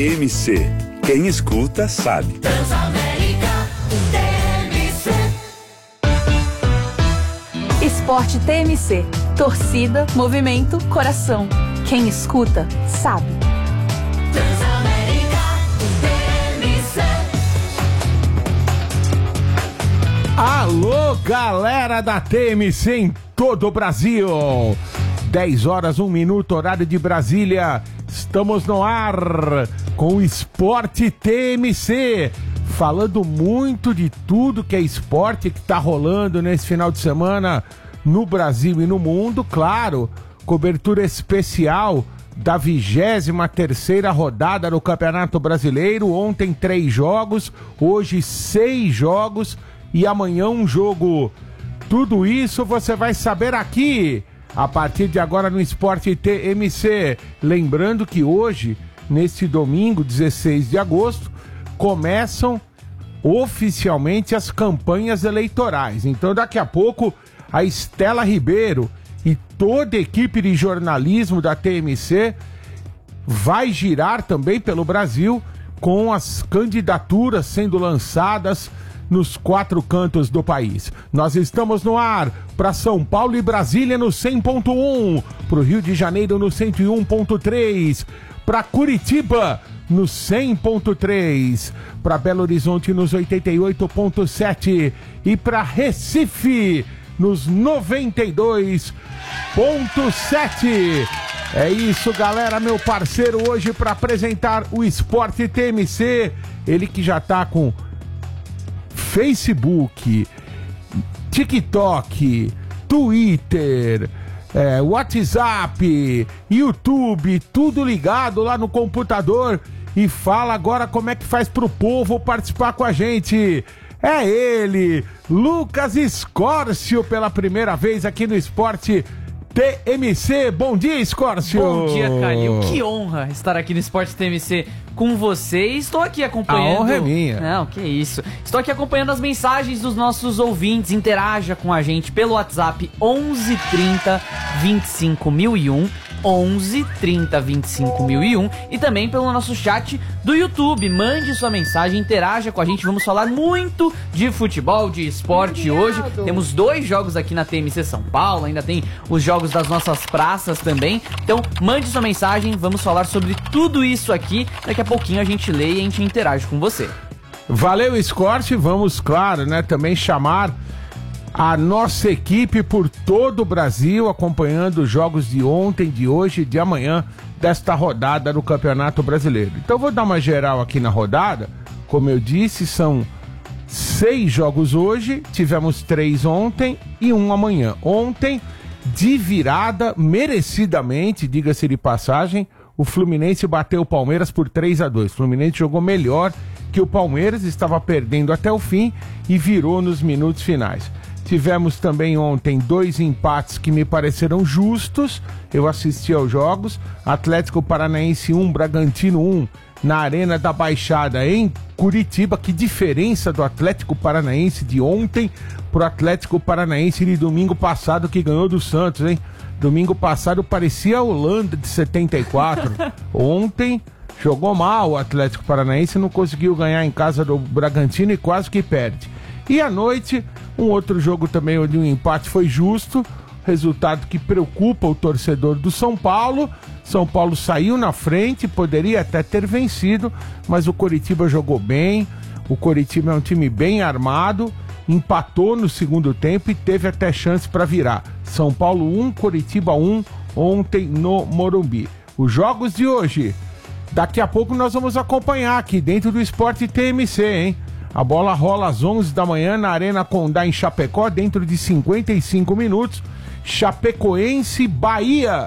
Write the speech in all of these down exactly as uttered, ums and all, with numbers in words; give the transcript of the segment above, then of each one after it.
M C, quem escuta sabe. Transamérica T M C. Esporte T M C. Torcida, movimento, coração. Quem escuta sabe. Transamérica T M C. Alô, galera da T M C em todo o Brasil. dez horas, um minuto, horário de Brasília. Estamos no ar com o Esporte T M C, falando muito de tudo que é esporte que tá rolando nesse final de semana no Brasil e no mundo, claro, cobertura especial da vigésima terceira rodada do Campeonato Brasileiro. Ontem três jogos, hoje seis jogos e amanhã um jogo. Tudo isso você vai saber aqui, a partir de agora no Esporte T M C. Lembrando que hoje, neste domingo, dezesseis de agosto, começam oficialmente as campanhas eleitorais. Então daqui a pouco a Estela Ribeiro e toda a equipe de jornalismo da T M C vai girar também pelo Brasil com as candidaturas sendo lançadas nos quatro cantos do país. Nós estamos no ar para São Paulo e Brasília no cem ponto um, para o Rio de Janeiro no cento e um ponto três, para Curitiba no cem ponto três, para Belo Horizonte nos oitenta e oito ponto sete e para Recife nos noventa e dois ponto sete. É isso, galera, meu parceiro, hoje para apresentar o Esporte T M C, ele que já tá com Facebook, TikTok, Twitter, é, WhatsApp, YouTube, tudo ligado lá no computador, e fala agora como é que faz pro povo participar com a gente. É ele, Lucas Escórcio, pela primeira vez aqui no Esporte T M C. Bom dia, Escórcio. Bom dia, Calil. Que honra estar aqui no Esporte T M C com você. Estou aqui acompanhando... A honra é minha. Não, que isso. Estou aqui acompanhando as mensagens dos nossos ouvintes. Interaja com a gente pelo WhatsApp onze trinta, vinte e cinco mil e um. onze trinta, vinte e cinco mil e um. E também pelo nosso chat do YouTube. Mande sua mensagem, interaja com a gente. Vamos falar muito de futebol, de esporte hoje. Temos dois jogos aqui na T M C São Paulo. Ainda tem os jogos das nossas praças também. Então mande sua mensagem, vamos falar sobre tudo isso aqui. Daqui a pouquinho a gente lê e a gente interage com você. Valeu, Escorte. Vamos, claro, né, também chamar a nossa equipe por todo o Brasil, acompanhando os jogos de ontem, de hoje e de amanhã desta rodada do Campeonato Brasileiro. Então vou dar uma geral aqui na rodada. Como eu disse, são seis jogos hoje, tivemos três ontem e um amanhã. Ontem, de virada, merecidamente, diga-se de passagem, o Fluminense bateu o Palmeiras por três a dois. O Fluminense jogou melhor que o Palmeiras, estava perdendo até o fim e virou nos minutos finais. Tivemos também ontem dois empates que me pareceram justos. Eu assisti aos jogos. Atlético Paranaense um, Bragantino um, na Arena da Baixada em Curitiba. Que diferença do Atlético Paranaense de ontem pro Atlético Paranaense de domingo passado, que ganhou do Santos, hein? Domingo passado parecia a Holanda de setenta e quatro. Ontem jogou mal o Atlético Paranaense, não conseguiu ganhar em casa do Bragantino e quase que perde. E à noite, um outro jogo também onde um empate foi justo, resultado que preocupa o torcedor do São Paulo. São Paulo saiu na frente, poderia até ter vencido, mas o Coritiba jogou bem. O Coritiba é um time bem armado, empatou no segundo tempo e teve até chance para virar. São Paulo um, Coritiba um, ontem no Morumbi. Os jogos de hoje, daqui a pouco nós vamos acompanhar aqui dentro do Esporte T M C, hein? A bola rola às onze da manhã na Arena Condá em Chapecó, dentro de cinquenta e cinco minutos. Chapecoense Bahia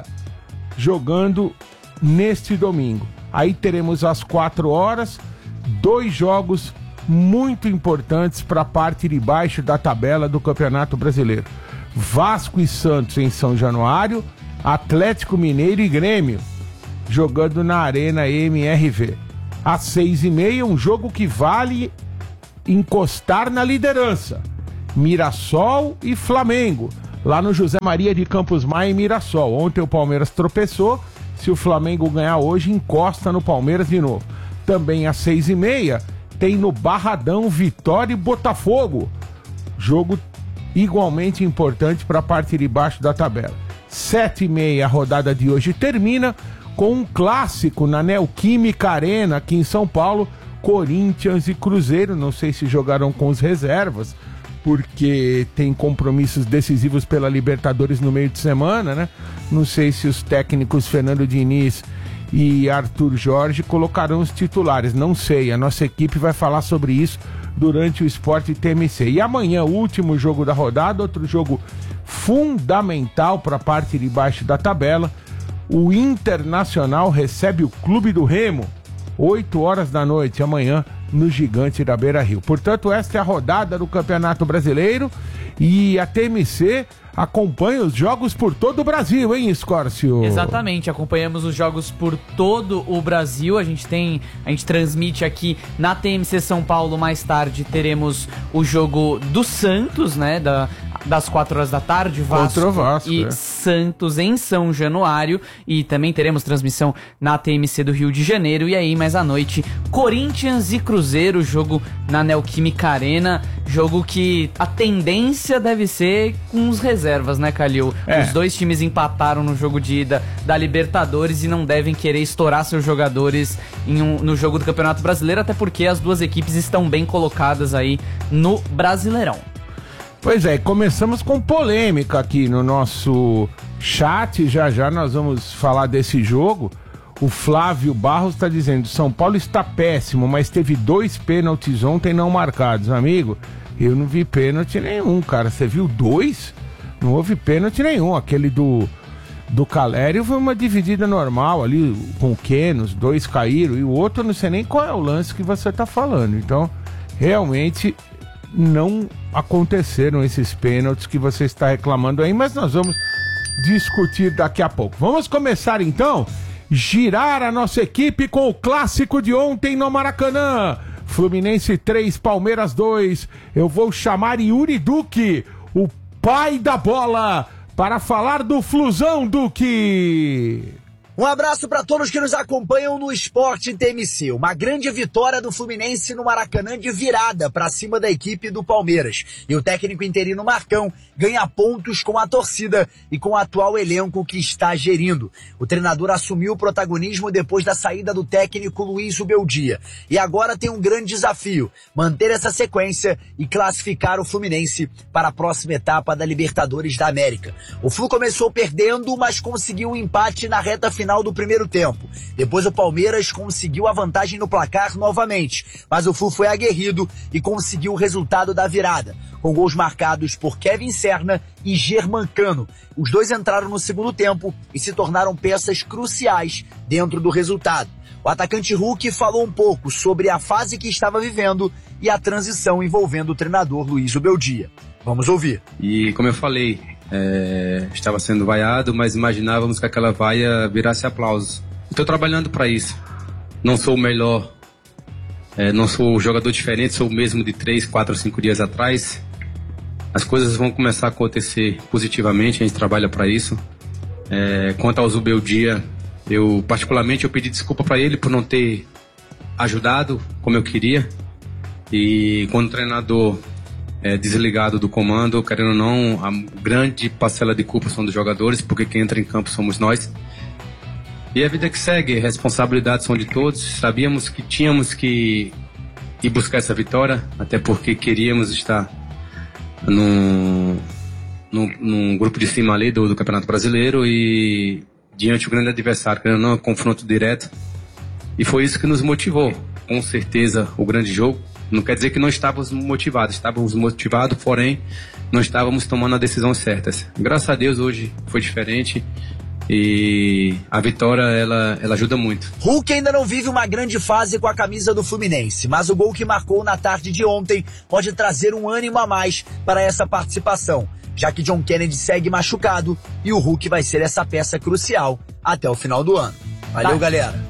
jogando neste domingo. Aí teremos às quatro horas dois jogos muito importantes para a parte de baixo da tabela do Campeonato Brasileiro. Vasco e Santos em São Januário, Atlético Mineiro e Grêmio jogando na Arena M R V. Às seis e meia, um jogo que vale encostar na liderança. Mirassol e Flamengo, lá no José Maria de Campos Maia em Mirassol. Ontem o Palmeiras tropeçou. Se o Flamengo ganhar hoje, encosta no Palmeiras de novo. Também às seis e meia tem no Barradão Vitória e Botafogo. Jogo igualmente importante para a parte de baixo da tabela. Sete e meia a rodada de hoje termina com um clássico na Neoquímica Arena aqui em São Paulo. Corinthians e Cruzeiro, não sei se jogarão com os reservas, porque tem compromissos decisivos pela Libertadores no meio de semana, né? Não sei se os técnicos Fernando Diniz e Arthur Jorge colocarão os titulares, não sei, a nossa equipe vai falar sobre isso durante o Esporte T M C. E amanhã, o último jogo da rodada, outro jogo fundamental para a parte de baixo da tabela, o Internacional recebe o Clube do Remo, oito horas da noite, amanhã, no Gigante da Beira-Rio. Portanto, esta é a rodada do Campeonato Brasileiro e a T M C acompanha os jogos por todo o Brasil, hein, Escórcio? Exatamente, acompanhamos os jogos por todo o Brasil. A gente tem, a gente transmite aqui na T M C São Paulo. Mais tarde teremos o jogo do Santos, né, da, das quatro horas da tarde, Vasco, Vasco e é. Santos em São Januário, e também teremos transmissão na T M C do Rio de Janeiro. E aí, mais à noite, Corinthians e Cruzeiro, jogo na Neoquímica Arena, jogo que a tendência deve ser com os reservas, né, Calil? É. Os dois times empataram no jogo de ida da Libertadores e não devem querer estourar seus jogadores em um, no jogo do Campeonato Brasileiro, até porque as duas equipes estão bem colocadas aí no Brasileirão. Pois é, começamos com polêmica aqui no nosso chat, já já nós vamos falar desse jogo. O Flávio Barros está dizendo, São Paulo está péssimo, mas teve dois pênaltis ontem não marcados. Amigo, eu não vi pênalti nenhum, cara. Você viu dois? Não houve pênalti nenhum. Aquele do, do Calério foi uma dividida normal ali, com o Keno, os dois caíram, e o outro eu não sei nem qual é o lance que você está falando. Então, realmente não aconteceram esses pênaltis que você está reclamando aí, mas nós vamos discutir daqui a pouco. Vamos começar então, girar a nossa equipe com o clássico de ontem no Maracanã. Fluminense três, Palmeiras dois. Eu vou chamar Yuri Duque, o pai da bola, para falar do Flusão, Duque. Um abraço para todos que nos acompanham no Esporte T M C. Uma grande vitória do Fluminense no Maracanã de virada para cima da equipe do Palmeiras. E o técnico interino Marcão ganha pontos com a torcida e com o atual elenco que está gerindo. O treinador assumiu o protagonismo depois da saída do técnico Luiz Ubeldia. E agora tem um grande desafio, manter essa sequência e classificar o Fluminense para a próxima etapa da Libertadores da América. O Flu começou perdendo, mas conseguiu um empate na reta final final do primeiro tempo. Depois o Palmeiras conseguiu a vantagem no placar novamente, mas o Flu foi aguerrido e conseguiu o resultado da virada, com gols marcados por Kevin Serna e Germancano. Os dois entraram no segundo tempo e se tornaram peças cruciais dentro do resultado. O atacante Hulk falou um pouco sobre a fase que estava vivendo e a transição envolvendo o treinador Luiz Ubeldia. Vamos ouvir. E como eu falei, É, estava sendo vaiado, mas imaginávamos que aquela vaia virasse aplausos. Estou trabalhando para isso. Não sou o melhor, é, não sou um jogador diferente, sou o mesmo de três, quatro, cinco dias atrás. As coisas vão começar a acontecer positivamente, a gente trabalha para isso. É, quanto ao Zubeldia, eu particularmente eu pedi desculpa para ele por não ter ajudado como eu queria. E quando o treinador É, desligado do comando, querendo ou não, a grande parcela de culpa são dos jogadores, porque quem entra em campo somos nós. E a vida que segue, responsabilidades são de todos. Sabíamos que tínhamos que ir buscar essa vitória, até porque queríamos estar num, num, num grupo de cima ali do, do Campeonato Brasileiro e diante do grande adversário, querendo ou não, confronto direto. E foi isso que nos motivou, com certeza, o grande jogo. Não quer dizer que não estávamos motivados, estávamos motivados, porém não estávamos tomando as decisões certas. Graças a Deus hoje foi diferente e a vitória ela, ela ajuda muito. Hulk ainda não vive uma grande fase com a camisa do Fluminense, mas o gol que marcou na tarde de ontem pode trazer um ânimo a mais para essa participação, já que John Kennedy segue machucado e o Hulk vai ser essa peça crucial até o final do ano. Valeu, tá. galera!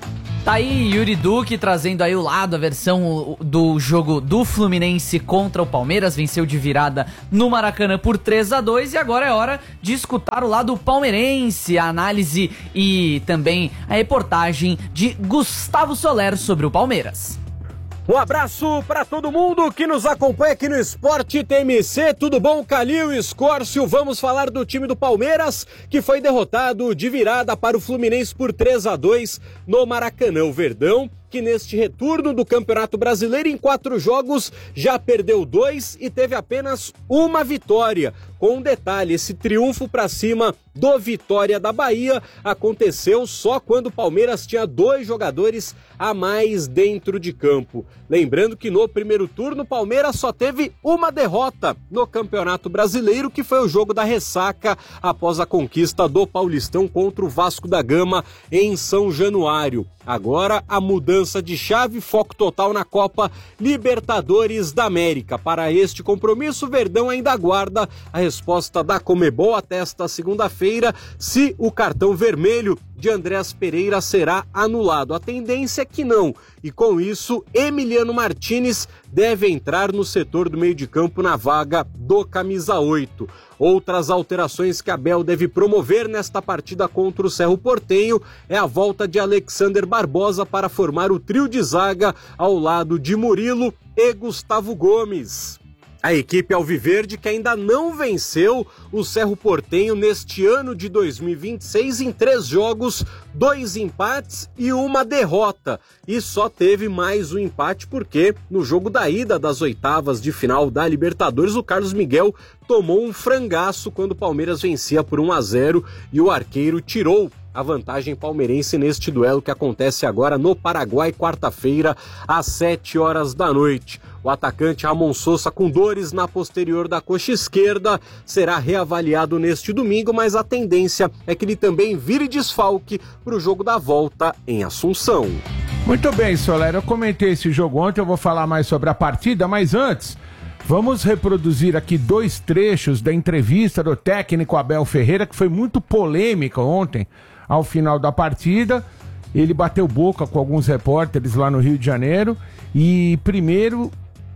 Tá aí Yuri Duque trazendo aí o lado, a versão do jogo do Fluminense contra o Palmeiras. Venceu de virada no Maracanã por três a dois e agora é hora de escutar o lado palmeirense, a análise e também a reportagem de Gustavo Soler sobre o Palmeiras. Um abraço para todo mundo que nos acompanha aqui no Esporte T M C. Tudo bom, Calil e Escórcio? Vamos falar do time do Palmeiras, que foi derrotado de virada para o Fluminense por três a dois no Maracanã. O Verdão, que neste retorno do Campeonato Brasileiro em quatro jogos já perdeu dois e teve apenas uma vitória. Com um detalhe, esse triunfo para cima do Vitória da Bahia aconteceu só quando o Palmeiras tinha dois jogadores a mais dentro de campo. Lembrando que no primeiro turno o Palmeiras só teve uma derrota no Campeonato Brasileiro, que foi o jogo da ressaca após a conquista do Paulistão contra o Vasco da Gama em São Januário. Agora a mudança de chave, foco total na Copa Libertadores da América. Para este compromisso, o Verdão ainda aguarda a resposta da Conmebol até esta segunda-feira, se o cartão vermelho de Andrés Pereira será anulado. A tendência é que não, e com isso, Emiliano Martínez deve entrar no setor do meio de campo na vaga do camisa oito. Outras alterações que Abel deve promover nesta partida contra o Cerro Porteño é a volta de Alexander Barbosa para formar o trio de zaga ao lado de Murilo e Gustavo Gomes. A equipe alviverde, que ainda não venceu o Cerro Porteño neste ano de dois mil e vinte e seis em três jogos, dois empates e uma derrota. E só teve mais um empate porque no jogo da ida das oitavas de final da Libertadores, o Carlos Miguel tomou um frangaço quando o Palmeiras vencia por um a zero e o arqueiro tirou a vantagem palmeirense neste duelo que acontece agora no Paraguai, quarta-feira, às sete horas da noite. O atacante Ramon Sousa, com dores na posterior da coxa esquerda, será reavaliado neste domingo, mas a tendência é que ele também vire desfalque para o jogo da volta em Assunção. Muito bem, Soler, eu comentei esse jogo ontem, eu vou falar mais sobre a partida, mas antes, vamos reproduzir aqui dois trechos da entrevista do técnico Abel Ferreira, que foi muito polêmica ontem, ao final da partida. Ele bateu boca com alguns repórteres lá no Rio de Janeiro e primeiro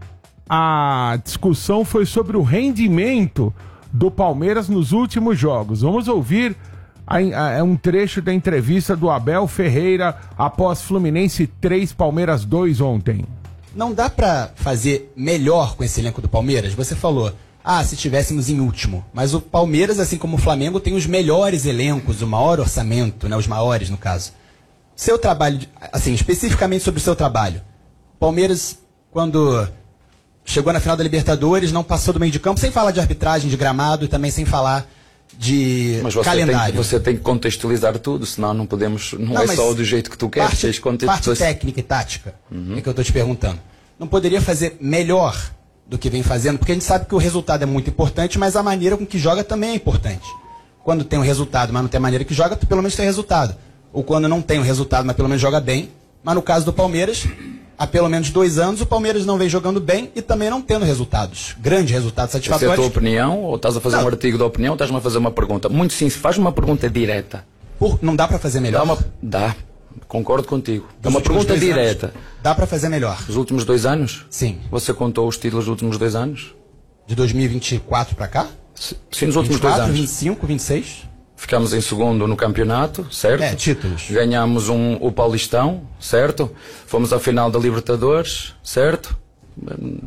a discussão foi sobre o rendimento do Palmeiras nos últimos jogos. Vamos ouvir a, a, um trecho da entrevista do Abel Ferreira após Fluminense três, Palmeiras dois ontem. Não dá pra fazer melhor com esse elenco do Palmeiras? Você falou, ah, se tivéssemos em último. Mas o Palmeiras, assim como o Flamengo, tem os melhores elencos, o maior orçamento, né, os maiores no caso. Seu trabalho, assim, especificamente sobre o seu trabalho. Palmeiras, quando chegou na final da Libertadores, não passou do meio de campo, sem falar de arbitragem, de gramado e também sem falar de mas você calendário. Tem que, você tem que contextualizar tudo, senão não podemos, não, não é só do jeito que tu queres. Parte, contexto... parte técnica e tática, uhum. É que eu estou te perguntando. Não poderia fazer melhor do que vem fazendo, porque a gente sabe que o resultado é muito importante, mas a maneira com que joga também é importante. Quando tem um resultado, mas não tem a maneira que joga, tu pelo menos tem resultado. Ou quando não tem um resultado, mas pelo menos joga bem. Mas no caso do Palmeiras, há pelo menos dois anos, o Palmeiras não vem jogando bem e também não tendo resultados. Grandes resultados satisfatórios. Essa é a tua opinião? Ou estás a fazer não. um artigo da opinião ou estás-me a fazer uma pergunta? Muito sim, faz uma pergunta direta. Por, não dá para fazer melhor? Dá, uma, dá. Concordo contigo. É uma pergunta direta. Anos, dá para fazer melhor. Os últimos dois anos? Sim. Você contou os títulos dos últimos dois anos? De dois mil e vinte e quatro para cá? Sim, nos últimos vinte e quatro, dois anos. vinte e cinco, vinte e seis? Ficamos em segundo no campeonato, certo? É, títulos. Ganhamos um, o Paulistão, certo? Fomos à final da Libertadores, certo? O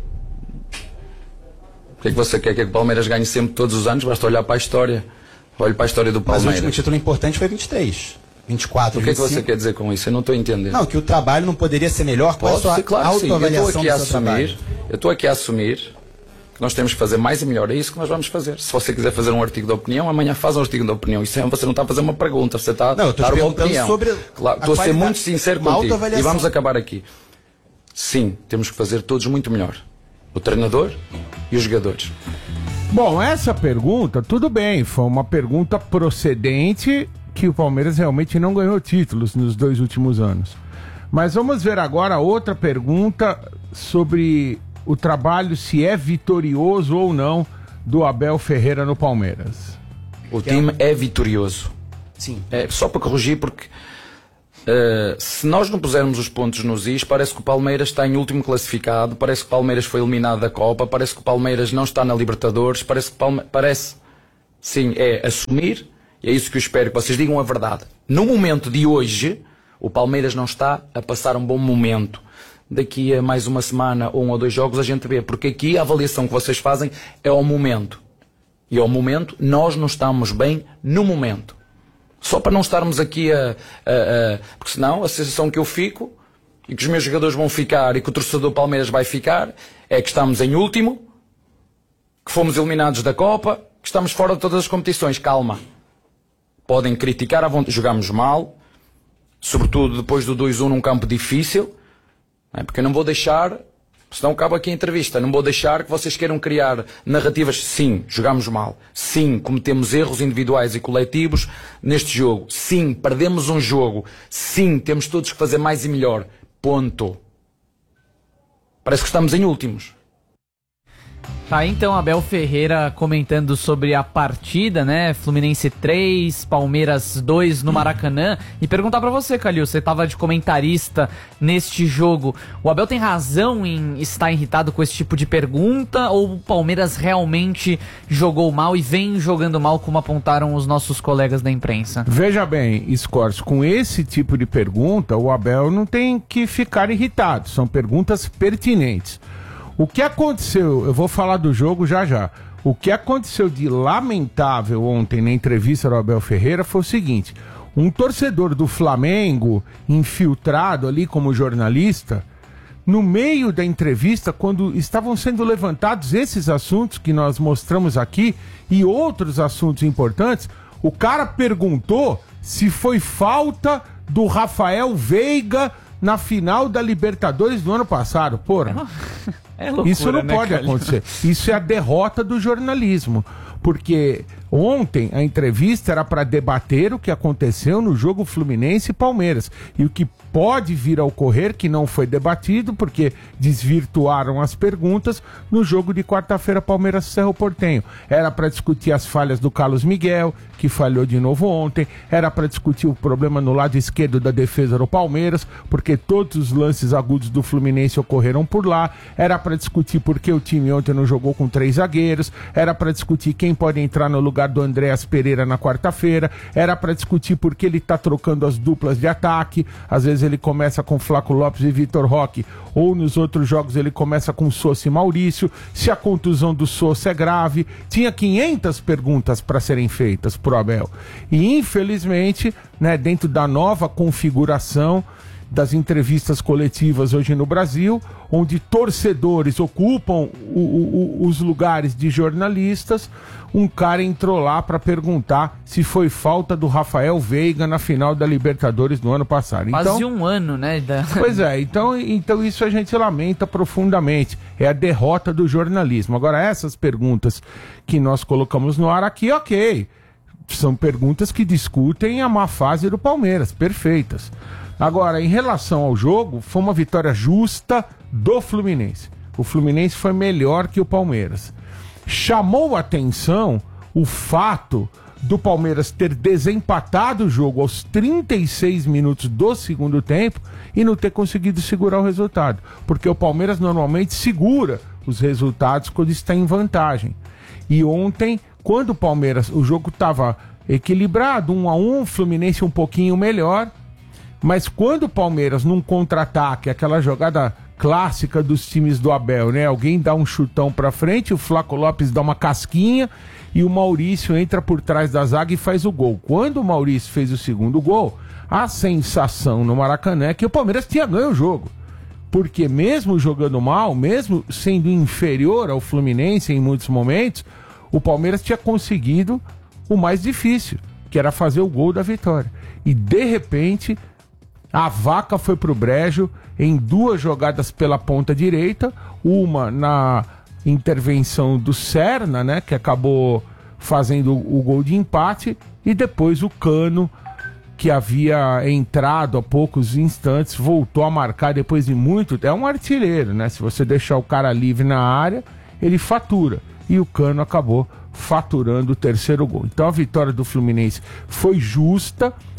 que é que você quer? Quer que o Palmeiras ganhe sempre todos os anos? Basta olhar para a história. Olhe para a história do Palmeiras. Mas o último título importante foi vinte e três. vinte e quatro, o que é vinte e cinco. que você quer dizer com isso? Eu não estou entendendo. Não, que o trabalho não poderia ser melhor. Qual Pode a sua ser, claro autoavaliação sim. Eu estou aqui a assumir, trabalho? eu estou aqui a assumir que nós temos que fazer mais e melhor. É isso que nós vamos fazer. Se você quiser fazer um artigo de opinião, amanhã faz um artigo de opinião. Isso é, você não está a fazer uma pergunta, você está a não, eu dar uma opinião. Sobre claro, estou a ser muito sincero contigo. E vamos acabar aqui. Sim, temos que fazer todos muito melhor. O treinador e os jogadores. Bom, essa pergunta, tudo bem, foi uma pergunta procedente que o Palmeiras realmente não ganhou títulos nos dois últimos anos. Mas vamos ver agora outra pergunta sobre o trabalho, se é vitorioso ou não, do Abel Ferreira no Palmeiras. O time é vitorioso. Sim. É, só para corrigir, porque Uh, se nós não pusermos os pontos nos is, parece que o Palmeiras está em último classificado, parece que o Palmeiras foi eliminado da Copa, parece que o Palmeiras não está na Libertadores, parece que o Palme... parece, sim, é assumir, e é isso que eu espero que vocês digam a verdade. No momento de hoje, o Palmeiras não está a passar um bom momento. Daqui a mais uma semana ou um ou dois jogos a gente vê, porque aqui a avaliação que vocês fazem é ao momento. E ao momento, nós não estamos bem no momento. Só para não estarmos aqui a, a, a... Porque senão a sensação que eu fico, e que os meus jogadores vão ficar, e que o torcedor Palmeiras vai ficar, é que estamos em último, que fomos eliminados da Copa, que estamos fora de todas as competições. Calma. Podem criticar, jogamos mal, sobretudo depois do dois a um num campo difícil, não é? Porque eu não vou deixar, senão acaba aqui a entrevista, não vou deixar que vocês queiram criar narrativas. Sim, jogamos mal. Sim, cometemos erros individuais e coletivos neste jogo. Sim, perdemos um jogo. Sim, temos todos que fazer mais e melhor. Ponto. Parece que estamos em últimos. Tá, então, Abel Ferreira comentando sobre a partida, né? Fluminense três, Palmeiras dois no Maracanã. E perguntar pra você, Calil, você tava de comentarista neste jogo. O Abel tem razão em estar irritado com esse tipo de pergunta? Ou o Palmeiras realmente jogou mal e vem jogando mal, como apontaram os nossos colegas da imprensa? Veja bem, Scorcio, com esse tipo de pergunta, o Abel não tem que ficar irritado. São perguntas pertinentes. O que aconteceu, eu vou falar do jogo já já, o que aconteceu de lamentável ontem na entrevista do Abel Ferreira foi o seguinte: um torcedor do Flamengo, infiltrado ali como jornalista, no meio da entrevista, quando estavam sendo levantados esses assuntos que nós mostramos aqui e outros assuntos importantes, o cara perguntou se foi falta do Rafael Veiga na final da Libertadores do ano passado. Porra, é loucura, isso não né, pode Calil? acontecer. Isso é a derrota do jornalismo. Porque ontem a entrevista era para debater o que aconteceu no jogo Fluminense e Palmeiras. E o que pode vir a ocorrer, que não foi debatido, porque desvirtuaram as perguntas, no jogo de quarta-feira Palmeiras e Cerro Porteño. Era para discutir as falhas do Carlos Miguel, que falhou de novo ontem. Era para discutir o problema no lado esquerdo da defesa do Palmeiras, porque todos os lances agudos do Fluminense ocorreram por lá. Era para discutir por que o time ontem não jogou com três zagueiros. Era para discutir quem pode entrar no lugar do Andréas Pereira na quarta-feira. Era para discutir por que ele está trocando as duplas de ataque. Às vezes ele começa com Flaco Lopes e Vitor Roque, ou nos outros jogos ele começa com Sousa e Maurício. Se a contusão do Sousa é grave. Tinha quinhentas perguntas para serem feitas pro Abel. E infelizmente, né, dentro da nova configuração das entrevistas coletivas hoje no Brasil, onde torcedores ocupam o, o, os lugares de jornalistas, um cara entrou lá para perguntar se foi falta do Rafael Veiga na final da Libertadores do ano passado. Quase Então, um ano, né? Da... Pois é, então, então isso a gente lamenta profundamente. É a derrota do jornalismo. Agora, essas perguntas que nós colocamos no ar aqui, ok, são perguntas que discutem a má fase do Palmeiras, perfeitas. Agora, em relação ao jogo, foi uma vitória justa do Fluminense. O Fluminense foi melhor que o Palmeiras. Chamou a atenção o fato do Palmeiras ter desempatado o jogo aos trinta e seis minutos do segundo tempo e não ter conseguido segurar o resultado. Porque o Palmeiras normalmente segura os resultados quando está em vantagem. E ontem, quando o Palmeiras, o jogo estava equilibrado, um a um, o Fluminense um pouquinho melhor. Mas quando o Palmeiras, num contra-ataque, aquela jogada clássica dos times do Abel, né? Alguém dá um chutão pra frente, o Flaco Lopes dá uma casquinha e o Maurício entra por trás da zaga e faz o gol. Quando o Maurício fez o segundo gol, a sensação no Maracanã é que o Palmeiras tinha ganho o jogo. Porque mesmo jogando mal, mesmo sendo inferior ao Fluminense em muitos momentos, o Palmeiras tinha conseguido o mais difícil, que era fazer o gol da vitória. E de repente, a vaca foi pro brejo em duas jogadas pela ponta direita, uma na intervenção do Serna, né, que acabou fazendo o gol de empate, e depois o Cano, que havia entrado há poucos instantes, voltou a marcar depois de muito tempo. É um artilheiro, né? Se você deixar o cara livre na área, ele fatura. E o Cano acabou faturando o terceiro gol. Então a vitória do Fluminense foi justa.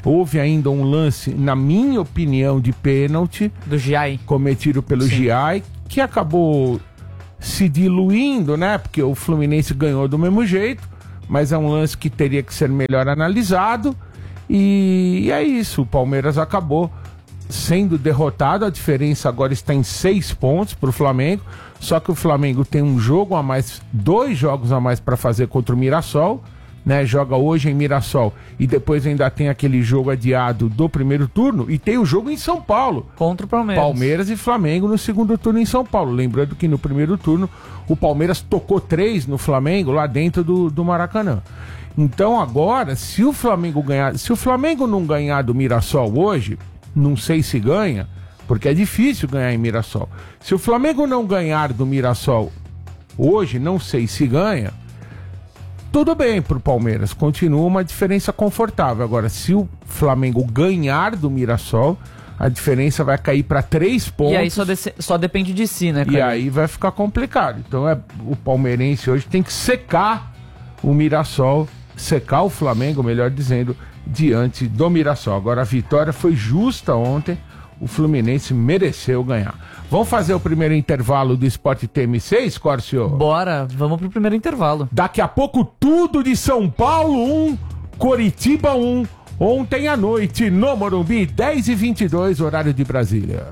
Houve ainda um lance, na minha opinião, de pênalti. Do Giai. Cometido pelo Sim. Giai, que acabou se diluindo, né? Porque o Fluminense ganhou do mesmo jeito, mas é um lance que teria que ser melhor analisado. E, e é isso, o Palmeiras acabou sendo derrotado. A diferença agora está em seis pontos para o Flamengo. Só que o Flamengo tem um jogo a mais, dois jogos a mais para fazer contra o Mirassol, né? Joga hoje em Mirassol e depois ainda tem aquele jogo adiado do primeiro turno e tem o jogo em São Paulo contra o Palmeiras. Palmeiras e Flamengo no segundo turno em São Paulo. Lembrando que no primeiro turno o Palmeiras tocou três no Flamengo lá dentro do, do Maracanã. Então agora, se o Flamengo ganhar, se o Flamengo não ganhar do Mirassol hoje, não sei se ganha, porque é difícil ganhar em Mirassol. Se o Flamengo não ganhar do Mirassol hoje, não sei se ganha, tudo bem pro Palmeiras, continua uma diferença confortável. Agora, se o Flamengo ganhar do Mirassol, a diferença vai cair para três pontos. E aí só, desse- só depende de si, né, cara? E aí vai ficar complicado. Então é, o palmeirense hoje tem que secar o Mirassol, secar o Flamengo, melhor dizendo, diante do Mirassol. Agora a vitória foi justa ontem, o Fluminense mereceu ganhar. Vamos fazer o primeiro intervalo do Sport T M C, Scorcio? Bora, vamos pro primeiro intervalo. Daqui a pouco tudo de São Paulo um, Coritiba um. Ontem à noite no Morumbi, dez e vinte e dois, horário de Brasília.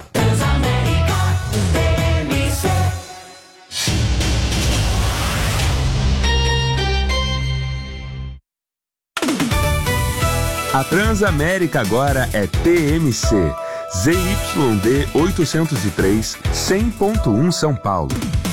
A Transamérica agora é T M C. Z Y D oitocentos e três, cem ponto um São Paulo.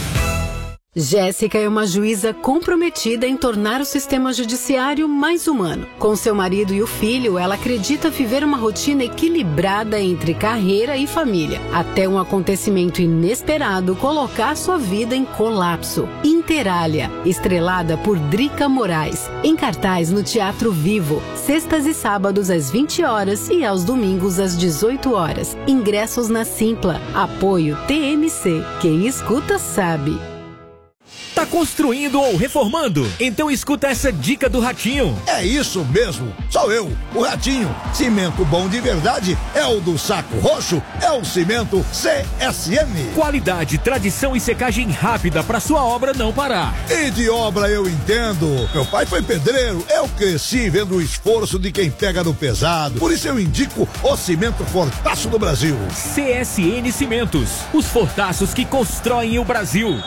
Jéssica é uma juíza comprometida em tornar o sistema judiciário mais humano. Com seu marido e o filho, ela acredita viver uma rotina equilibrada entre carreira e família, até um acontecimento inesperado colocar sua vida em colapso. Interália, estrelada por Drica Moraes, em cartaz no Teatro Vivo, sextas e sábados às vinte horas e aos domingos às dezoito horas. Ingressos na Simpla. Apoio T M C. Quem escuta sabe. Tá construindo ou reformando? Então escuta essa dica do Ratinho. É isso mesmo, sou eu, o Ratinho. Cimento bom de verdade é o do Saco Roxo, é o Cimento C S M. Qualidade, tradição e secagem rápida para sua obra não parar. E de obra eu entendo. Meu pai foi pedreiro, eu cresci vendo o esforço de quem pega no pesado. Por isso eu indico o Cimento Fortaço do Brasil. C S N Cimentos, os fortaços que constroem o Brasil.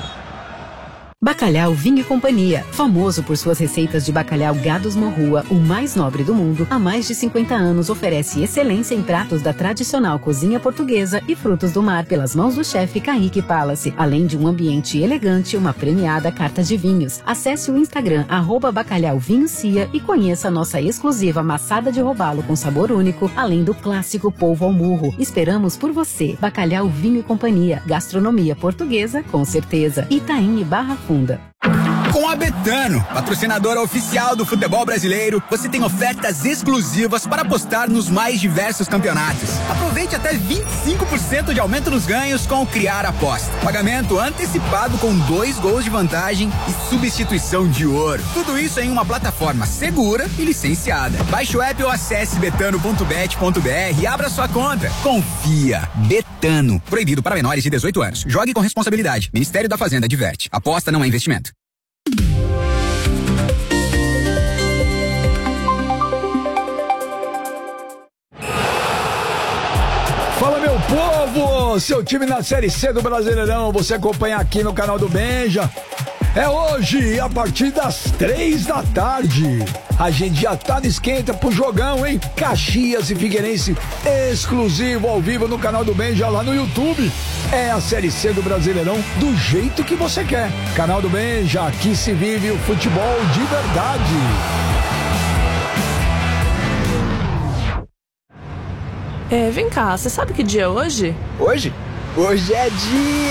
Bacalhau Vinho e Companhia, famoso por suas receitas de bacalhau Gados Morrua, o mais nobre do mundo, há mais de cinquenta anos oferece excelência em pratos da tradicional cozinha portuguesa e frutos do mar pelas mãos do chefe Kaique Palace, além de um ambiente elegante e uma premiada carta de vinhos. Acesse o Instagram, arroba Bacalhau Vinho Cia e conheça a nossa exclusiva maçada de robalo com sabor único, além do clássico polvo ao murro. Esperamos por você. Bacalhau Vinho e Companhia, gastronomia portuguesa com certeza. Itaim e Barra Funda. Com a Betano, patrocinadora oficial do futebol brasileiro, você tem ofertas exclusivas para apostar nos mais diversos campeonatos. Aproveite até vinte e cinco por cento de aumento nos ganhos com o Criar Aposta. Pagamento antecipado com dois gols de vantagem e substituição de ouro. Tudo isso em uma plataforma segura e licenciada. Baixe o app ou acesse betano ponto bet ponto br e abra sua conta. Confia. Betano. Proibido para menores de dezoito anos. Jogue com responsabilidade. Ministério da Fazenda adverte. Aposta não é investimento. Fala, meu povo! Seu time na Série C do Brasileirão, você acompanha aqui no canal do Benja. É hoje, a partir das três da tarde. A gente já tá no esquenta pro jogão, hein? Caxias e Figueirense, exclusivo ao vivo no canal do Benja lá no YouTube. É a Série C do Brasileirão do jeito que você quer. Canal do Benja, aqui se vive o futebol de verdade. É, vem cá, você sabe que dia é hoje? Hoje? Hoje é dia